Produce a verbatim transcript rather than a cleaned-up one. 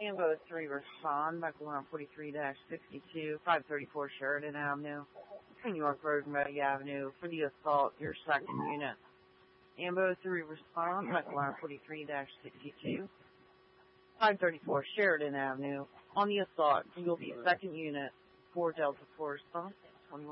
Ambo three respond, McLaurin forty-three sixty-two, five thirty-four Sheridan Avenue, New York Road, Moody Avenue, for the assault, your second unit. Ambo three respond, McLaurin forty-three sixty-two, five thirty-four Sheridan Avenue, on the assault, you'll be second unit, four Delta four response.